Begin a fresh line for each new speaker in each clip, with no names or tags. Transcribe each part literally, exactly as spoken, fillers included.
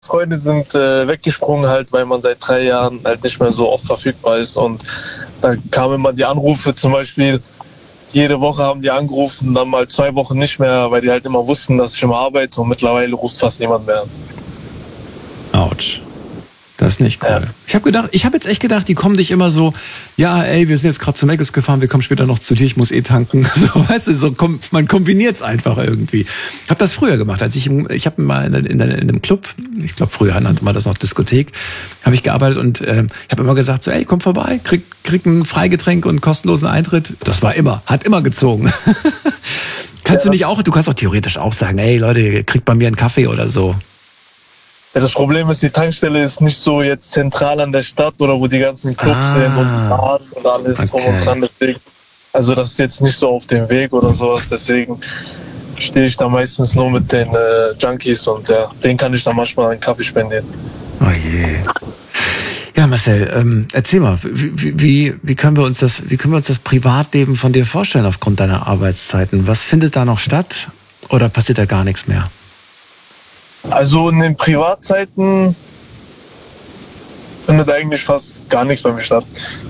Freunde sind äh, weggesprungen halt, weil man seit drei Jahren halt nicht mehr so oft verfügbar ist. Und da kamen immer die Anrufe zum Beispiel, jede Woche haben die angerufen, dann mal zwei Wochen nicht mehr, weil die halt immer wussten, dass ich immer arbeite und mittlerweile ruft fast niemand mehr an.
Autsch. Das ist nicht cool.
Ja.
Ich habe gedacht, ich habe jetzt echt gedacht, die kommen dich immer so, ja, ey, wir sind jetzt gerade zu Mc's gefahren, wir kommen später noch zu dir, ich muss eh tanken. So, weißt du, so, komm, man kombiniert es einfach irgendwie. Ich habe das früher gemacht, als ich, im, ich habe mal in, in, in einem Club, ich glaube früher nannte man das noch Diskothek, habe ich gearbeitet und äh, ich habe immer gesagt, so, ey, komm vorbei, krieg, krieg ein Freigetränk und kostenlosen Eintritt. Das war immer, hat immer gezogen. Kannst ja. du nicht auch, du kannst auch theoretisch auch sagen, ey Leute, kriegt bei mir einen Kaffee oder so.
Ja, das Problem ist, die Tankstelle ist nicht so jetzt zentral an der Stadt oder wo die ganzen Clubs
ah,
sind und Bars und alles
okay.
drum und dran. Deswegen, also das ist jetzt nicht so auf dem Weg oder sowas. Deswegen stehe ich da meistens nur mit den äh, Junkies und ja, denen kann ich dann manchmal einen Kaffee spendieren.
Oh je. Ja, Marcel, ähm, erzähl mal, wie, wie, wie können wir uns das, wie können wir uns das Privatleben von dir vorstellen aufgrund deiner Arbeitszeiten? Was findet da noch statt oder passiert da gar nichts mehr?
Also in den Privatzeiten findet eigentlich fast gar nichts bei mir statt.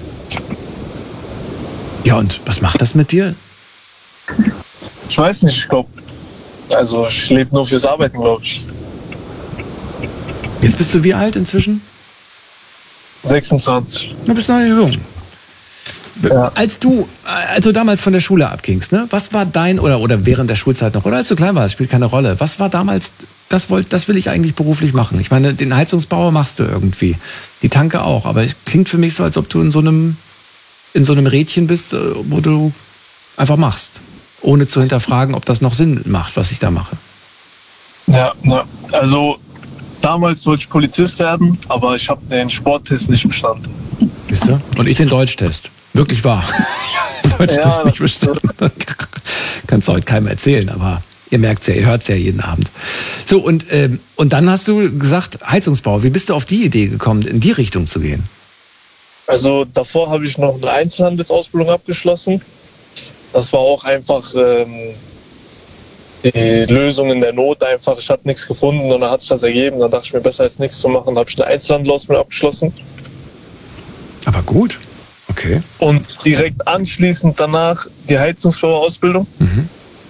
Ja, und was macht das mit dir?
Ich weiß nicht, ich glaube, also ich lebe nur fürs Arbeiten, glaube ich.
Jetzt bist du wie alt inzwischen?
sechsundzwanzig.
Du bist noch jung.
Ja.
Als du, als du damals von der Schule abgingst, ne, was war dein, oder, oder während der Schulzeit noch, oder als du klein warst, spielt keine Rolle, was war damals, das wollt, das will ich eigentlich beruflich machen. Ich meine, den Heizungsbauer machst du irgendwie, die Tanke auch, aber es klingt für mich so, als ob du in so einem, in so einem Rädchen bist, wo du einfach machst, ohne zu hinterfragen, ob das noch Sinn macht, was ich da mache.
Ja, ja. Also damals wollte ich Polizist werden, aber ich habe den Sporttest nicht bestanden.
Siehst du? Und ich den Deutschtest. Wirklich wahr. Deutschtest
Ja,
nicht bestanden. Kannst du heute keinem erzählen, aber ihr merkt es ja, ihr hört es ja jeden Abend. So, und, ähm, und dann hast du gesagt, Heizungsbau. Wie bist du auf die Idee gekommen, in die Richtung zu gehen?
Also davor habe ich noch eine Einzelhandelsausbildung abgeschlossen. Das war auch einfach ähm, die Lösung in der Not einfach. Ich hatte nichts gefunden und dann hat sich das ergeben. Dann dachte ich mir, besser als nichts zu machen, habe ich eine Einzelhandelsausbildung abgeschlossen.
Aber gut, okay.
Und direkt anschließend danach die Heizungsbauerausbildung.
Mhm.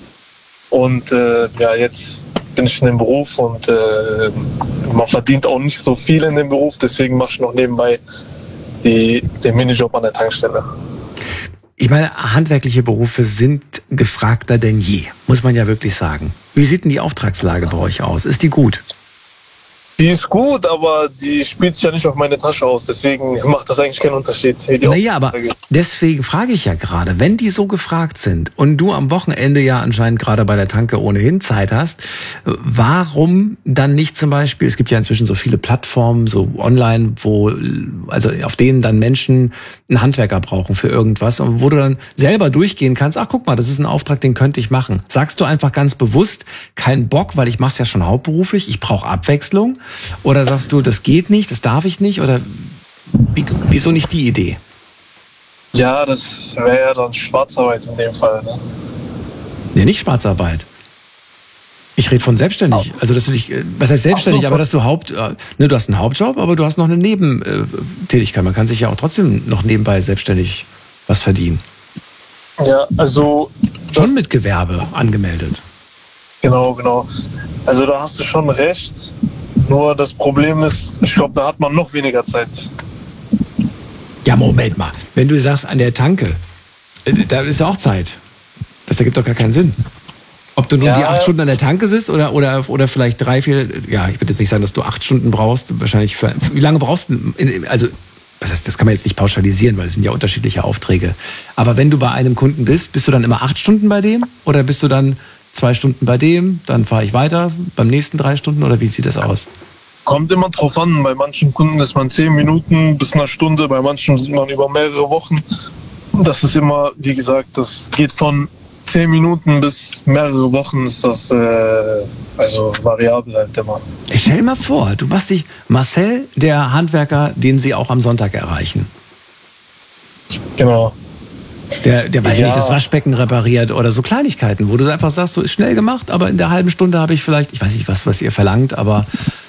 Und äh, ja, jetzt bin ich in dem Beruf und äh, man verdient auch nicht so viel in dem Beruf. Deswegen mache ich noch nebenbei die, den Minijob an der Tankstelle.
Ich meine, handwerkliche Berufe sind gefragter denn je, muss man ja wirklich sagen. Wie sieht denn die Auftragslage bei euch aus? Ist die gut?
Die ist gut, aber die spielt sich ja nicht auf meine Tasche aus. Deswegen macht das eigentlich keinen Unterschied.
Naja, aber deswegen frage ich ja gerade, wenn die so gefragt sind und du am Wochenende ja anscheinend gerade bei der Tanke ohnehin Zeit hast, warum dann nicht zum Beispiel, es gibt ja inzwischen so viele Plattformen, so online, wo, also auf denen dann Menschen einen Handwerker brauchen für irgendwas und wo du dann selber durchgehen kannst, ach guck mal, das ist ein Auftrag, den könnte ich machen. Sagst du einfach ganz bewusst, keinen Bock, weil ich mache es ja schon hauptberuflich, ich brauche Abwechslung? Oder sagst du, das geht nicht, das darf ich nicht? Oder wie, wieso nicht die Idee?
Ja, das wäre ja dann Schwarzarbeit in dem Fall. Ne?
Nee, nicht Schwarzarbeit. Ich rede von selbstständig. Also, dass du dich, was heißt selbstständig, so, aber dass du Haupt, ne, du hast einen Hauptjob, aber du hast noch eine Nebentätigkeit. Man kann sich ja auch trotzdem noch nebenbei selbstständig was verdienen.
Ja, also.
Schon mit Gewerbe angemeldet.
Genau, genau. Also, da hast du schon recht. Nur das Problem ist, ich glaube, da hat man noch weniger Zeit.
Ja, Moment mal. Wenn du sagst, an der Tanke, da ist ja auch Zeit. Das ergibt doch gar keinen Sinn. Ob du nun ja, die acht Stunden an der Tanke sitzt oder, oder, oder vielleicht drei, vier, ja, ich würde jetzt nicht sagen, dass du acht Stunden brauchst. Wahrscheinlich für, wie lange brauchst du, also, das heißt, das kann man jetzt nicht pauschalisieren, weil es sind ja unterschiedliche Aufträge. Aber wenn du bei einem Kunden bist, bist du dann immer acht Stunden bei dem? Oder bist du dann zwei Stunden bei dem, dann fahre ich weiter, beim nächsten drei Stunden, oder wie sieht das aus?
Kommt immer drauf an. Bei manchen Kunden ist man zehn Minuten bis eine Stunde, bei manchen sind man über mehrere Wochen. Das ist immer, wie gesagt, das geht von zehn Minuten bis mehrere Wochen ist das äh, also variabel halt immer.
Ich stell dir mal vor, du machst dich Marcel, der Handwerker, den sie auch am Sonntag erreichen.
Genau.
Der, der weiß
ja.
nicht, das Waschbecken repariert oder so Kleinigkeiten, wo du einfach sagst, so ist schnell gemacht, aber in der halben Stunde habe ich vielleicht, ich weiß nicht, was, was ihr verlangt, aber